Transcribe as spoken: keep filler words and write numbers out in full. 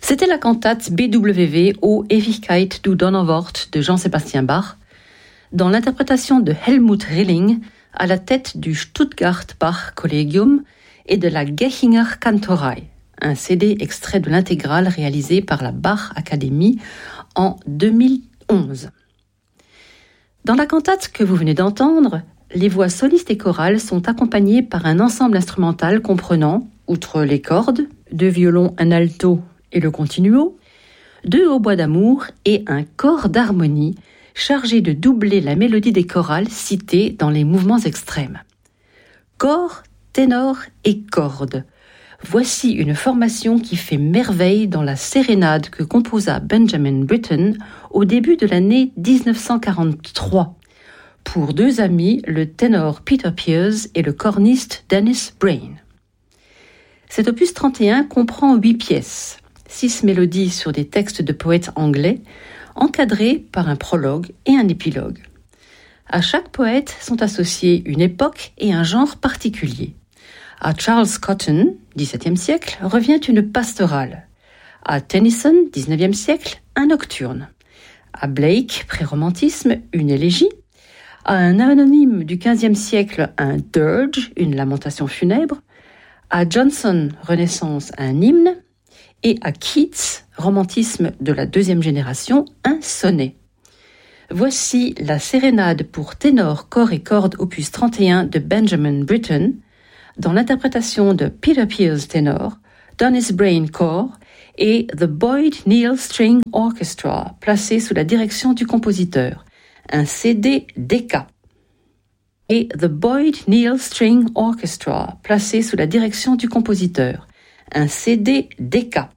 C'était la cantate B W V O Ewigkeit du Donnerwort de Jean-Sébastien Bach, dans l'interprétation de Helmut Rilling à la tête du Stuttgart Bach Collegium et de la Gechinger Kantorei, un C D extrait de l'intégrale réalisée par la Bach Academy en deux mille onze. Dans la cantate que vous venez d'entendre, les voix solistes et chorales sont accompagnées par un ensemble instrumental comprenant, outre les cordes, deux violons, un alto et le continuo, deux hautbois d'amour et un corps d'harmonie chargé de doubler la mélodie des chorales citées dans les mouvements extrêmes. Corps, ténor et cordes. Voici une formation qui fait merveille dans la sérénade que composa Benjamin Britten au début de l'année dix-neuf cent quarante-trois. Pour deux amis, le ténor Peter Pears et le corniste Dennis Brain. Cet opus trente et un comprend huit pièces, six mélodies sur des textes de poètes anglais, encadrés par un prologue et un épilogue. À chaque poète sont associés une époque et un genre particulier. À Charles Cotton, dix-septième siècle, revient une pastorale. À Tennyson, dix-neuvième siècle, un nocturne. À Blake, pré-romantisme, une élégie. À un anonyme du quinzième siècle, un dirge, une lamentation funèbre. À Johnson, Renaissance, un hymne. Et à Keats, romantisme de la deuxième génération, un sonnet. Voici la sérénade pour ténor, corps et cordes opus trente et un de Benjamin Britten, dans l'interprétation de Peter Pears ténor, Dennis Brain corps et The Boyd Neal String Orchestra, placé sous la direction du compositeur, un C D D K. Et The Boyd Neal String Orchestra, placé sous la direction du compositeur, un C D D K.